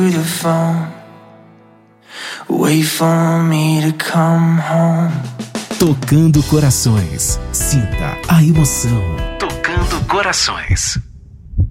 to the phone. Wait for me to come home. Tocando corações. Sinta a emoção. Tocando corações.